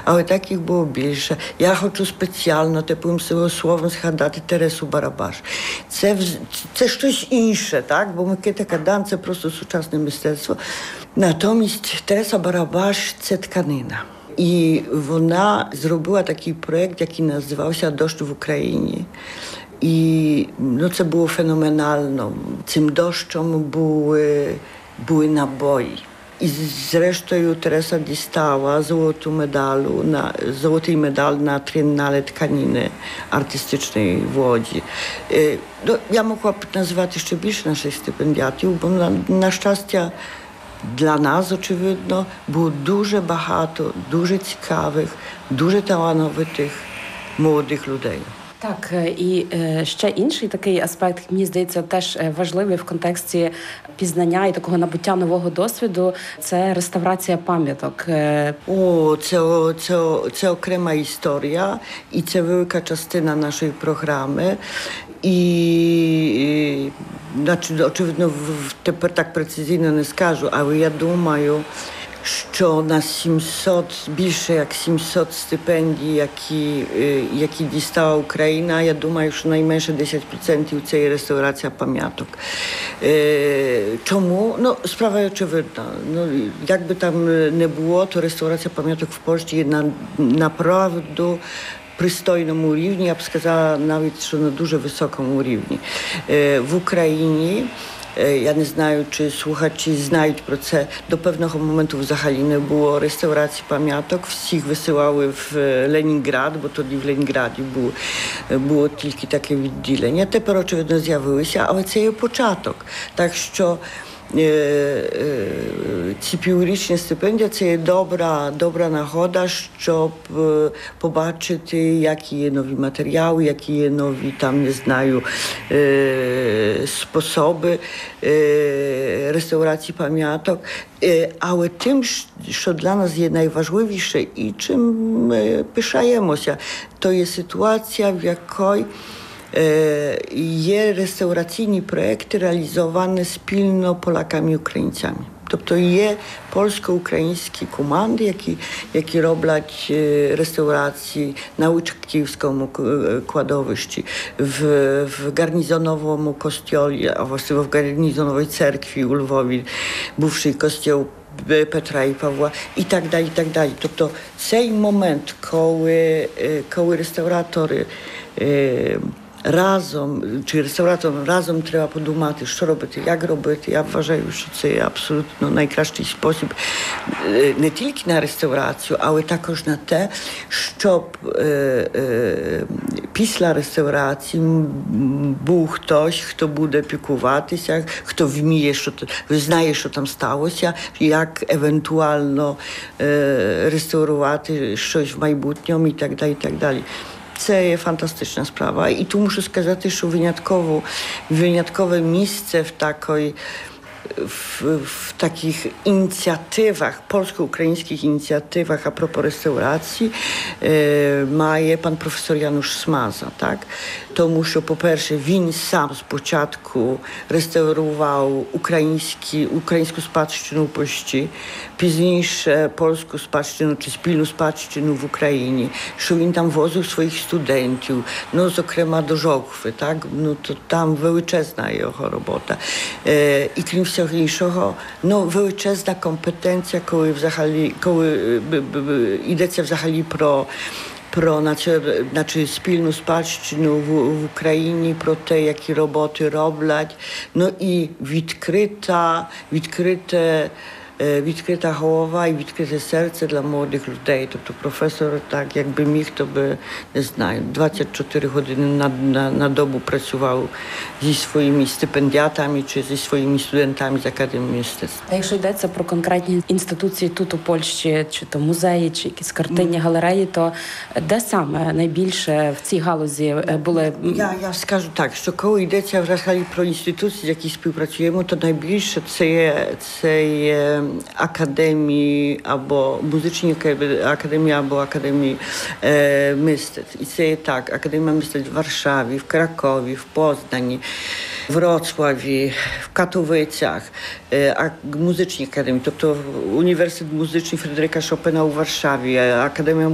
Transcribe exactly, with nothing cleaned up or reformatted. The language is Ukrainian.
але так їх було більше. Я хочу спеціально типом свого словом згадати Тересу Барабаш. Це, це щось інше, так? Бо Микита Кадан – це просто сучасне мистецтво. Натомість Тереса Барабаш – це тканина. І вона зробила такий проєкт, який називався «Дощ в Україні». І ну, це було феноменально. Цим дощом були, були набої. І зрештою Teresa дістала золоту медалю, на, золотий медаль на трієннале тканини артистичної в Łodzi. Е, ну, я могла б назвати ще більше наших стипендіатів, бо на, на щастя для нас, очевидно, було дуже багато, дуже цікавих, дуже талановитих молодих людей. Так, і ще інший такий аспект, мені здається, теж важливий в контексті пізнання і такого набуття нового досвіду – це реставрація пам'яток. О, це, це, це окрема історія і це велика частина нашої програми. І, значить, очевидно, тепер так прецизійно не скажу, але я думаю, що на сімсот, більше як сімсот стипендій, які, які дістала Україна, я думаю, що найменше десять відсотків це є реставрація пам'яток. Чому? Ну, справа очевидна. Ну, якби там не було, то реставрація пам'яток в Польщі є на, направду пристойному рівні, я б сказала навіть, що на дуже високому рівні. В Україні, я не знаю, чи słuchacze знають про це, до певного моменту взагалі не було реставрації пам'яток. Всіх висилали в Ленінград, бо тоді в Ленінграді було, було тільки таке відділення. Тепер, очевидно, з'явилися, але це є початок. Так що ці піврічні стипендії – це є добра, добра нагода, щоб побачити, які є нові матеріали, які є нові, там, не знаю, способи реставрації пам'яток. Але тим, що для нас є найважливіше і чим ми пишаємося, то є ситуація, в якій є реставраційні проекти реалізовані спільно Polakami і українцями. Тобто є польсько-українські команди, які, які роблять реставрації на Łyczkowskim кладовищі, в, в гарнізоновому костьолі, а власне в гарнізоновій церкві у Львові, бувший костьол Петра і Павла, і так далі, і так далі. Тобто цей момент, коли, коли реставратори разом, чи реставраторам разом треба подумати, що робити, як робити. Я вважаю, що це є абсолютно найкращий спосіб не тільки на реставрацію, але також на те, щоб е, е, після реставрації був хтось, хто буде піклуватися, хто вміє, що знає, що там сталося, як евентуально е, реставрувати щось в майбутньому і так далі, і так далі. Це є фантастична справа. І tu muszę сказати, що винятково, виняткове місце в такій w, w takich inicjatywach, polsko-ukraińskich inicjatywach a propos restauracji e, ma je pan profesor Janusz Smaza, tak? Тому що, по-перше, він сам спочатку реставрував українські, українську спадщину в Польщі, пізніше польську спадщину чи спільну спадщину в Україні, що він там возив своїх студентів, ну, зокрема до Żochwy, так? Ну, то там величезна його робота. Е, і крім всього іншого, ну, величезна компетенція, коли взагалі, коли б, б, б, йдеться взагалі про про значить, спільну спадщину в, в Україні, про те, які роботи роблять. Ну і відкрита, відкрите, відкрита голова і відкрите серце для молодих людей. Тобто професор так, якби міг, то би, не знаю, двадцять чотири години на, на, на добу працював зі своїми стипендіатами чи зі своїми студентами з Академії мистецтв. А якщо йдеться про конкретні інституції тут у Польщі, чи то музеї, чи якісь картинні галереї, то де саме найбільше в цій галузі були? Я, я скажу так, що коли йдеться взагалі про інституції, з якими співпрацюємо, то найбільше це є, це є академії або музичні академії, або академії е, мистецтв. І це є так, Академія мистецтв в Варшаві, в Кракові, в Познані, в Вроцлаві, в Катовицях, е, музичні академії, тобто Університет музичний Фредерика Шопена у Варшаві, Академія